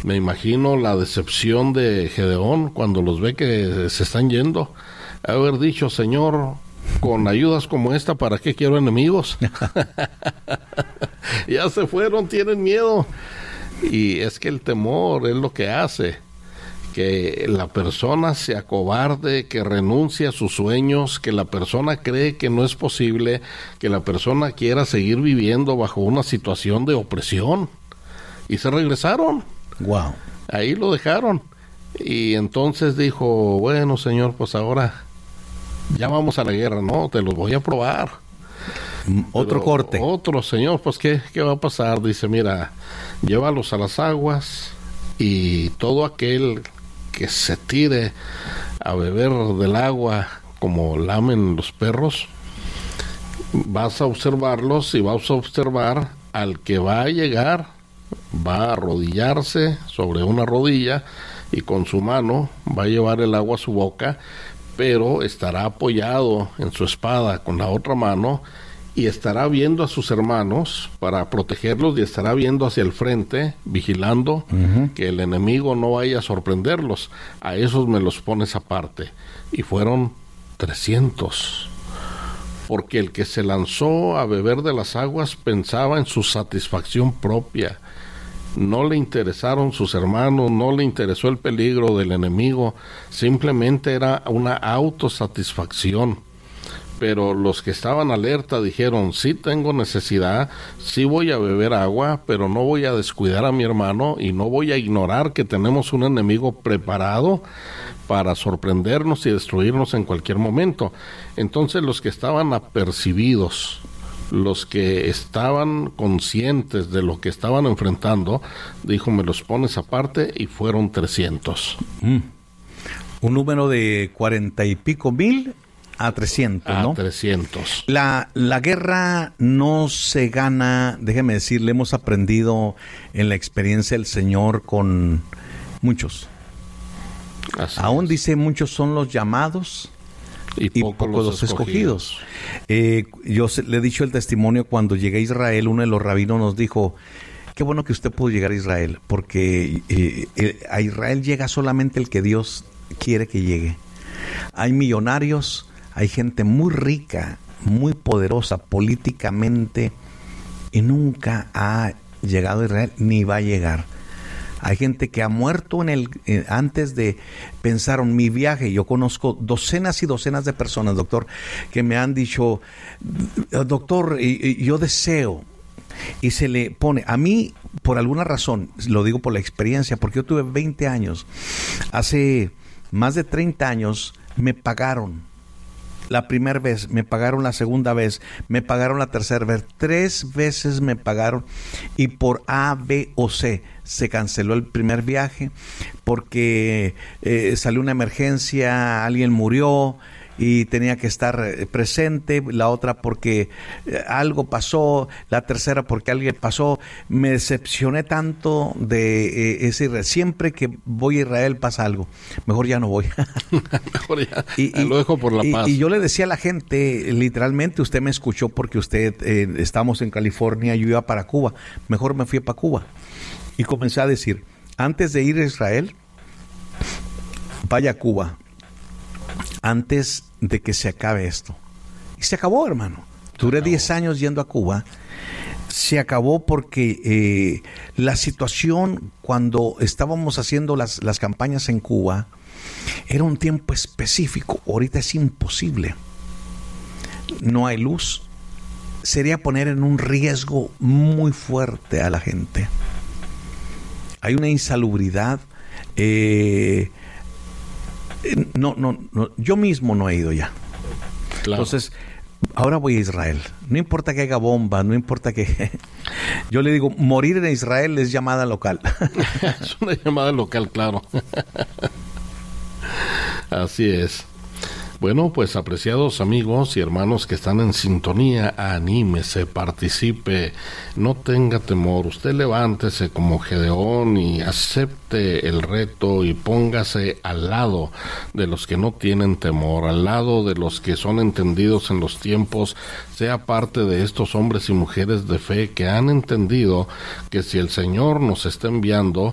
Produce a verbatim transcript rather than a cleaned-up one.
Me imagino la decepción de Gedeón cuando los ve que se están yendo. Haber dicho, Señor, con ayudas como esta, ¿para qué quiero enemigos? Ya se fueron, tienen miedo. Y es que el temor es lo que hace que la persona se acobarde, que renuncie a sus sueños, que la persona cree que no es posible, que la persona quiera seguir viviendo bajo una situación de opresión. Y se regresaron. Wow. Ahí lo dejaron. Y entonces dijo, bueno, Señor, pues ahora ya vamos a la guerra, ¿no? Te los voy a probar. Otro Pero corte. Otro, Señor, pues ¿qué, ¿qué va a pasar? Dice, mira, llévalos a las aguas y todo aquel que se tire a beber del agua como lamen los perros, vas a observarlos y vas a observar al que va a llegar, va a arrodillarse sobre una rodilla y con su mano va a llevar el agua a su boca, pero estará apoyado en su espada con la otra mano y estará viendo a sus hermanos para protegerlos y estará viendo hacia el frente, vigilando uh-huh. que el enemigo no vaya a sorprenderlos. A esos me los pones aparte. Y fueron trescientos. Porque el que se lanzó a beber de las aguas pensaba en su satisfacción propia. No le interesaron sus hermanos, no le interesó el peligro del enemigo, simplemente era una autosatisfacción. Pero los que estaban alerta dijeron, sí tengo necesidad, sí voy a beber agua, pero no voy a descuidar a mi hermano y no voy a ignorar que tenemos un enemigo preparado para sorprendernos y destruirnos en cualquier momento. Entonces los que estaban apercibidos, los que estaban conscientes de lo que estaban enfrentando, dijo, me los pones aparte, y fueron trescientos. Mm. Un número de cuarenta y pico mil a trescientos, ¿no? A trescientos. La, la guerra no se gana, déjeme decirle, hemos aprendido en la experiencia del Señor con muchos. Así Aún es. Dice, muchos son los llamados y, y pocos poco los escogidos. escogidos. Eh, yo se, le he dicho el testimonio, cuando llegué a Israel, uno de los rabinos nos dijo, qué bueno que usted pudo llegar a Israel, porque eh, eh, a Israel llega solamente el que Dios quiere que llegue. Hay millonarios, hay gente muy rica, muy poderosa políticamente, y nunca ha llegado a Israel, ni va a llegar. Hay gente que ha muerto en el eh, antes de pensaron mi viaje. Yo conozco docenas y docenas de personas, doctor, que me han dicho, doctor, yo deseo, y se le pone, a mí, por alguna razón, lo digo por la experiencia, porque yo tuve veinte años, hace más de treinta años, me pagaron la primera vez, me pagaron la segunda vez, me pagaron la tercera vez, tres veces me pagaron, y por A, B o C se canceló el primer viaje porque eh, salió una emergencia, alguien murió y tenía que estar presente, la otra porque algo pasó, la tercera porque alguien pasó. Me decepcioné tanto de eh, ese, siempre que voy a Israel pasa algo, mejor ya no voy. Mejor ya, y, y, lo dejo por la y, paz. Y yo le decía a la gente, literalmente, usted me escuchó porque usted, eh, estamos en California, yo iba para Cuba, mejor me fui para Cuba. Y comencé a decir, antes de ir a Israel, vaya a Cuba, antes de que se acabe esto. Y se acabó, hermano. Duré diez años yendo a Cuba. Se acabó porque eh, la situación cuando estábamos haciendo las, las campañas en Cuba era un tiempo específico. Ahorita es imposible. No hay luz. Sería poner en un riesgo muy fuerte a la gente. Hay una insalubridad. Eh, No, no, no, yo mismo no he ido ya. Claro. Entonces, ahora voy a Israel. No importa que haya bomba, no importa que... Yo le digo, morir en Israel es llamada local. Es una llamada local, claro. Así es. Bueno, pues apreciados amigos y hermanos que están en sintonía, anímese, participe, no tenga temor, usted levántese como Gedeón y acepte el reto y póngase al lado de los que no tienen temor, al lado de los que son entendidos en los tiempos, sea parte de estos hombres y mujeres de fe que han entendido que si el Señor nos está enviando,